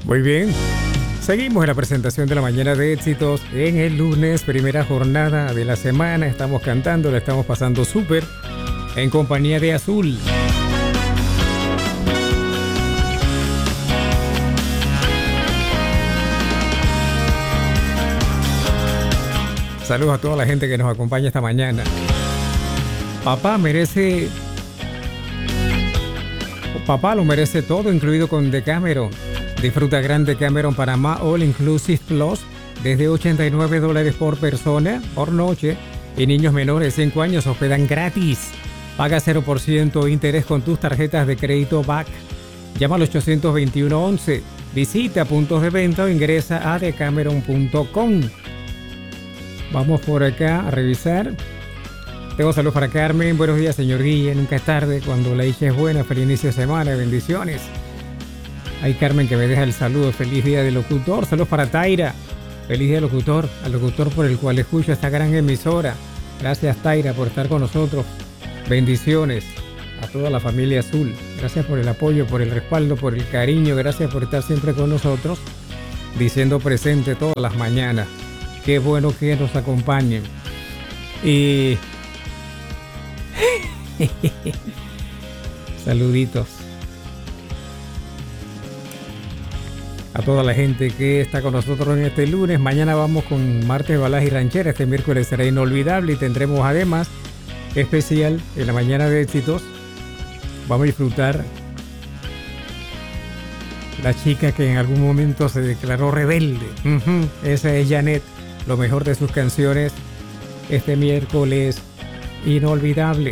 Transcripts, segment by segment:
Muy bien. Seguimos en la presentación de la mañana de éxitos en el lunes, primera jornada de la semana. Estamos cantando, la estamos pasando súper en compañía de Azul. Saludos a toda la gente que nos acompaña esta mañana. Papá lo merece todo, incluido con Decameron. Disfruta Gran Decameron Panamá All Inclusive Plus desde $89 por persona por noche, y niños menores de 5 años hospedan gratis. Paga 0% interés con tus tarjetas de crédito BAC. Llama al 821-11. Visita puntos de venta o ingresa a decameron.com. Vamos por acá a revisar. Tengo saludos para Carmen. Buenos días, señor Guille. Nunca es tarde cuando la dicha es buena. Feliz inicio de semana. Bendiciones. Hay Carmen que me deja el saludo. Feliz día del locutor. Saludos para Taira. Feliz día del locutor. Al locutor por el cual escucho esta gran emisora. Gracias, Taira, por estar con nosotros. Bendiciones a toda la familia Azul. Gracias por el apoyo, por el respaldo, por el cariño. Gracias por estar siempre con nosotros, diciendo presente todas las mañanas. Qué bueno que nos acompañen. Y saluditos a toda la gente que está con nosotros en este lunes. Mañana vamos con Martes Balaz y Ranchera. Este miércoles será inolvidable y tendremos además especial en la mañana de éxitos. Vamos a disfrutar la chica que en algún momento se declaró rebelde. Esa es Janet. Lo mejor de sus canciones este miércoles inolvidable.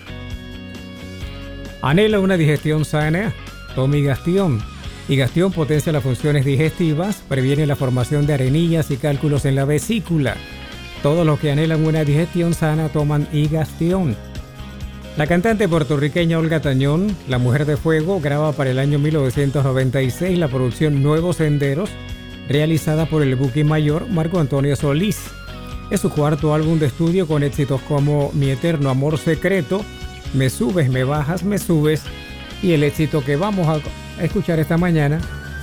Anhela una digestión sana. Tome Igastión. Igastión potencia las funciones digestivas, previene la formación de arenillas y cálculos en la vesícula. Todos los que anhelan una digestión sana toman Igastión. La cantante puertorriqueña Olga Tañón, la Mujer de Fuego, graba para el año 1996 la producción Nuevos Senderos, realizada por el Buki Mayor Marco Antonio Solís. Es su cuarto álbum de estudio con éxitos como Mi Eterno Amor Secreto, Me Subes, Me Bajas, Me Subes, y el éxito que vamos a escuchar esta mañana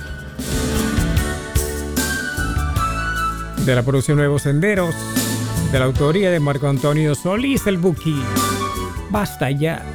de la producción Nuevos Senderos, de la autoría de Marco Antonio Solís, el Buki. Basta ya.